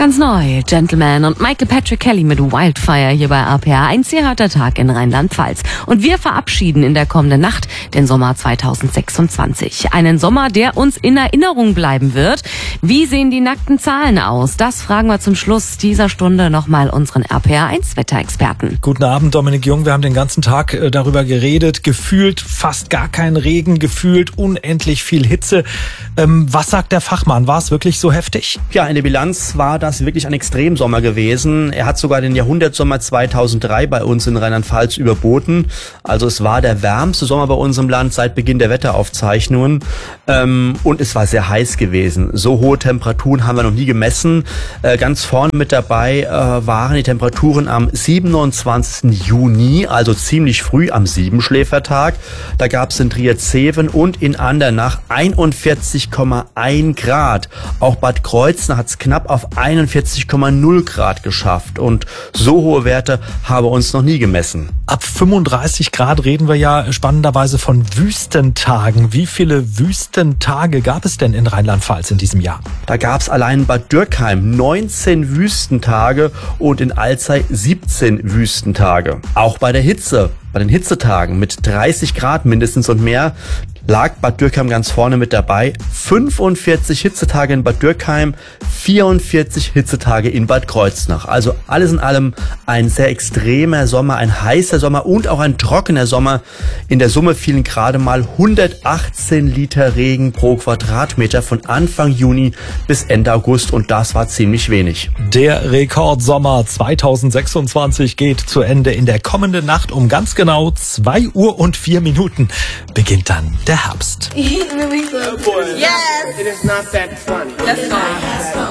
Ganz neu, Gentleman und Michael Patrick Kelly mit Wildfire hier bei RPR 1. Hier hört der Tag in Rheinland-Pfalz. Und wir verabschieden in der kommenden Nacht den Sommer 2026. Einen Sommer, der uns in Erinnerung bleiben wird. Wie sehen die nackten Zahlen aus? Das fragen wir zum Schluss dieser Stunde nochmal unseren RPR 1 Wetterexperten. Guten Abend, Dominik Jung. Wir haben den ganzen Tag darüber geredet. Gefühlt fast gar kein Regen, gefühlt unendlich viel Hitze. Was sagt der Fachmann? War es wirklich so heftig? Ja, in der Bilanz war das wirklich ein Extremsommer gewesen. Er hat sogar den Jahrhundertsommer 2003 bei uns in Rheinland-Pfalz überboten. Also es war der wärmste Sommer bei uns im Land seit Beginn der Wetteraufzeichnungen. Und es war sehr heiß gewesen. So hohe Temperaturen haben wir noch nie gemessen. Ganz vorne mit dabei waren die Temperaturen am 27. Juni, also ziemlich früh am Siebenschläfertag. Da gab es in Trier-Zeven und in Andernach 41,1 Grad. Auch Bad Kreuznach hat es knapp auf 41,0 Grad geschafft. Und so hohe Werte haben wir uns noch nie gemessen. Ab 35 Grad reden wir ja spannenderweise von Wüstentagen. Wie viele Wüstentage gab es denn in Rheinland-Pfalz in diesem Jahr? Da gab es allein in Bad Dürkheim 19 Wüstentage und in Alzey 17 Wüstentage. Auch bei der Hitze, bei den Hitzetagen mit 30 Grad mindestens und mehr, lag Bad Dürkheim ganz vorne mit dabei. 45 Hitzetage in Bad Dürkheim, 44 Hitzetage in Bad Kreuznach. Also alles in allem ein sehr extremer Sommer, ein heißer Sommer und auch ein trockener Sommer. In der Summe fielen gerade mal 118 Liter Regen pro Quadratmeter von Anfang Juni bis Ende August und das war ziemlich wenig. Der Rekordsommer 2026 geht zu Ende. In der kommenden Nacht um ganz genau 2 Uhr und 4 Minuten beginnt dann der Herbst. Yes! And it's not that funny. That's fine.